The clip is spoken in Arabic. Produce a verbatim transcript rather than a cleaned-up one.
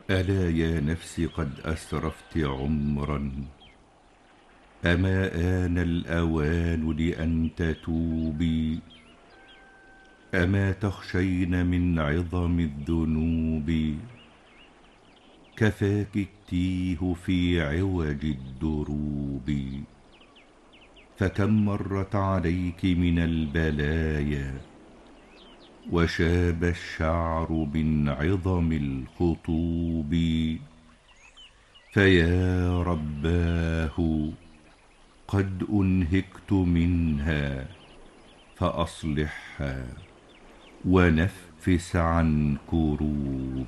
ألا يا نفس قد أسرفت عمرا، أما آن الأوان لأن تتوبي؟ أما تخشين من عظم الذنوب؟ كفاك التيه في عوج الدروب. فكم مرت عليك من البلايا، وشاب الشعر من عظم الخطوب. فيا رباه قد أنهكت منها، فأصلحها ونفس عن كروب.